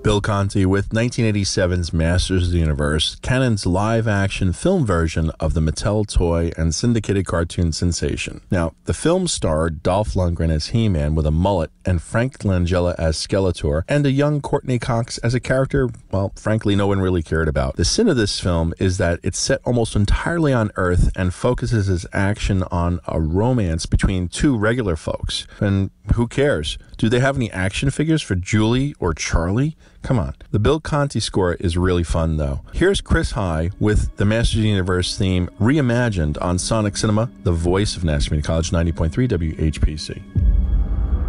Bill Conti with 1987's Masters of the Universe, Canon's live-action film version of the Mattel toy and syndicated cartoon sensation. Now, the film starred Dolph Lundgren as He-Man with a mullet and Frank Langella as Skeletor, and a young Courtney Cox as a character, well, frankly, no one really cared about. The sin of this film is that it's set almost entirely on Earth and focuses its action on a romance between two regular folks. And who cares? Do they have any action figures for Julie or Charlie? Come on. The Bill Conti score is really fun, though. Here's Chris High with the Masters of the Universe theme reimagined on Sonic Cinema, the voice of Nash Community College 90.3 WHPC.